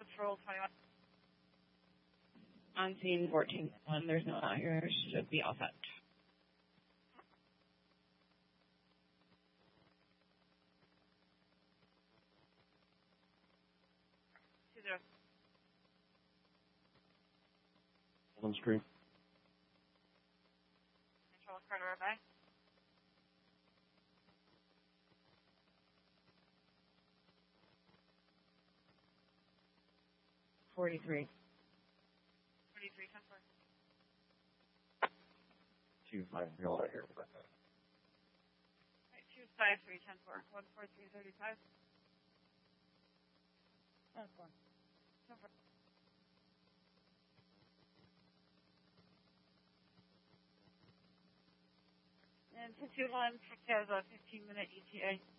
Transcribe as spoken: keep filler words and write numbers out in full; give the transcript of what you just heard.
roll twenty-one. On scene fourteen one, there's no one out here. Should be all set. Two zero. On screen. Control corner by. Forty-three. Forty-three, ten four. Two five zero out here. Right, two five three ten four. One four three thirty five. Ten four. Ten four. And two two one has a fifteen minute E T A.